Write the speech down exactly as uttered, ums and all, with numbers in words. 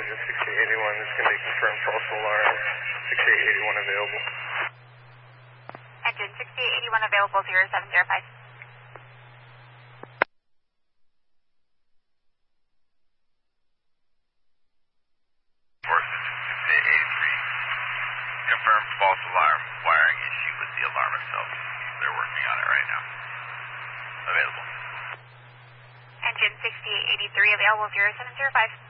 engine sixty-eight eighty-one, this can be confirmed false alarm, sixty-eight eighty-one available. Engine sixty-eight eighty-one available, zero seven zero five. sixty-eight eighty-three, confirmed false alarm, wiring issue with the alarm itself. They're working on it right now. Available. Engine sixty-eight eighty-three available, zero seven zero five.